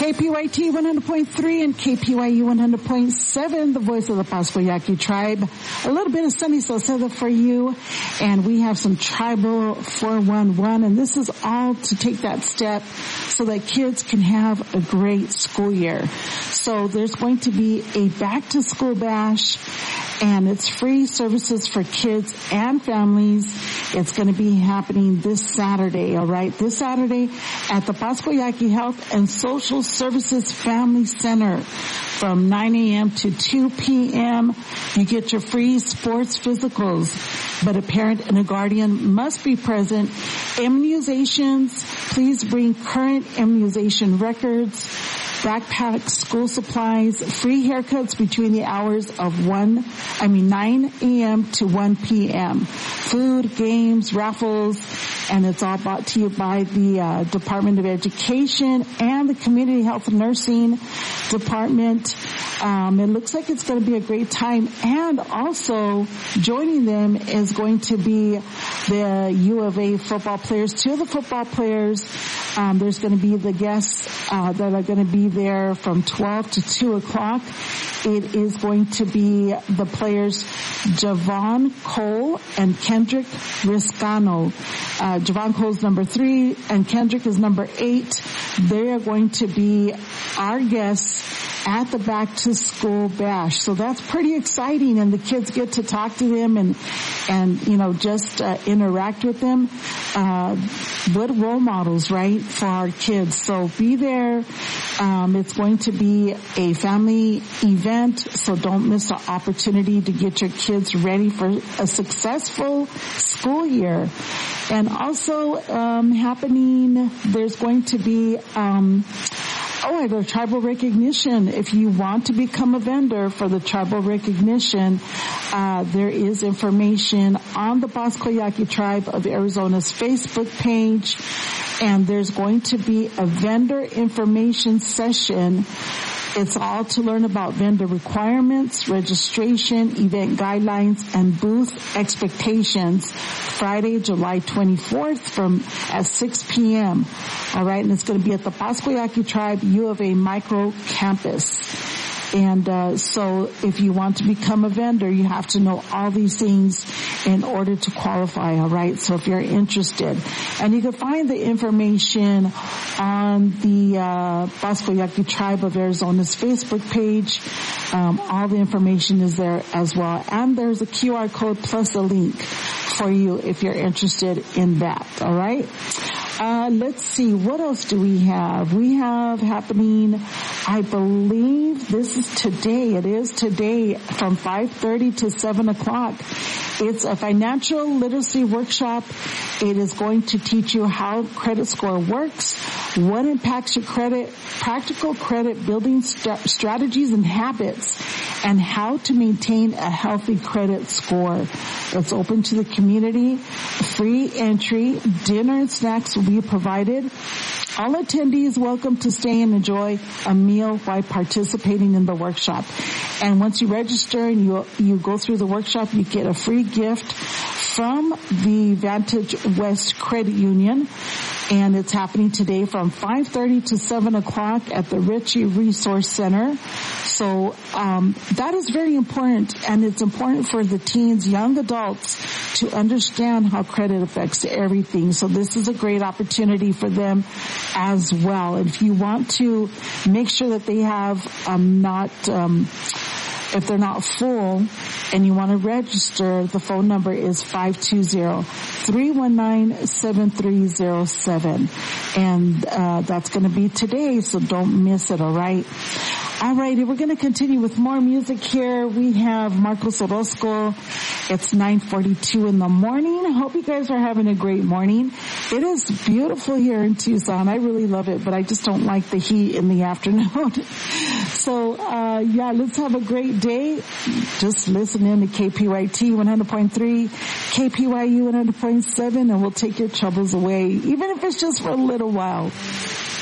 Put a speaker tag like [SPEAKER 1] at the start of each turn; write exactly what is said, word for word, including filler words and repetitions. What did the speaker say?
[SPEAKER 1] K P Y T one hundred point three and K P Y U one hundred point seven, the voice of the Pascua Yaqui tribe. A little bit of Sunny Salcedo for you, and we have some Tribal four one one, and this is all to take that step so that kids can have a great school year. So there's going to be a back-to-school bash, and it's free services for kids and families. It's going to be happening this Saturday, all right? This Saturday at the Pascua Yaqui Health and Social Services Family Center from nine a.m. to two p.m. You get your free sports physicals, but a parent and a guardian must be present. Immunizations, please bring current immunization records, backpacks, school supplies, free haircuts between the hours of one, I mean nine a.m. to one p.m. Food, games, raffles, and it's all brought to you by the uh, Department of Education and the Community Health Nursing Department. Um, it looks like it's going to be a great time, and also joining them is going to be the U of A football players. Two of the football players, um, there's going to be the guests uh, that are going to be there from twelve to two o'clock. It is going to be the players Javon Cole and Kendrick Riscano. Uh, Javon Cole's number three and Kendrick is number eight. They are going to be our guests at the back to school bash. So that's pretty exciting, and the kids get to talk to them and, and, you know, just uh, interact with them. Uh, good role models, right, for our kids. So be there. Um, it's going to be a family event, so don't miss the opportunity to get your kids ready for a successful school year. And also, um, happening, there's going to be, um, Oh, I got tribal recognition. If you want to become a vendor for the tribal recognition, uh, there is information on the Pascua Yaqui Tribe of Arizona's Facebook page, and there's going to be a vendor information session. It's all to learn about vendor requirements, registration, event guidelines, and booth expectations. Friday, July twenty-fourth from at six p.m. All right, and it's going to be at the Pascua Yaqui Tribe U of A Micro Campus. And uh, so if you want to become a vendor, you have to know all these things in order to qualify, all right? So if you're interested. And you can find the information on the uh, Pascua Yaqui Tribe of Arizona's Facebook page. Um, all the information is there as well. And there's a Q R code plus a link for you if you're interested in that, all right? Uh, let's see, what else do we have? We have happening, I believe this is today. It is today from five thirty to seven o'clock. It's a financial literacy workshop. It is going to teach you how credit score works, what impacts your credit, practical credit building st- strategies and habits, and how to maintain a healthy credit score. It's open to the community, free entry, dinner and snacks will be provided. All attendees welcome to stay and enjoy a meal while participating in the workshop. And once you register and you you go through the workshop, you get a free gift from the Vantage West Credit Union. And it's happening today from five thirty to seven o'clock at the Ritchie Resource Center. So um that is very important, and it's important for the teens, young adults, to understand how credit affects everything. So this is a great opportunity for them as well. And if you want to make sure that they have um not um if they're not full and you want to register, the phone number is five two zero, three one nine, seven three zero seven. And uh that's going to be today, so don't miss it, all right? All righty, we're going to continue with more music here. We have Marcos Orozco. It's nine forty-two in the morning. I hope you guys are having a great morning. It is beautiful here in Tucson. I really love it, but I just don't like the heat in the afternoon. So, uh, yeah, let's have a great day. Just listen in to K P Y T one hundred point three, K P Y U one hundred point seven, and we'll take your troubles away, even if it's just for a little while.